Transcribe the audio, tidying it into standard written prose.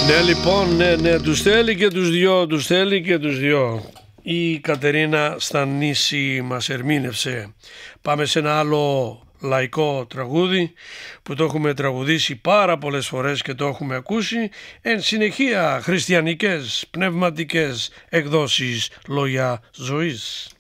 Ναι, λοιπόν, ναι, τους θέλει και τους δυο. Η Κατερίνα Στανίση μας ερμήνευσε. Πάμε σε ένα άλλο λαϊκό τραγούδι που το έχουμε τραγουδήσει πάρα πολλές φορές και το έχουμε ακούσει. Εν συνεχεία χριστιανικές πνευματικές εκδόσεις λόγια ζωής.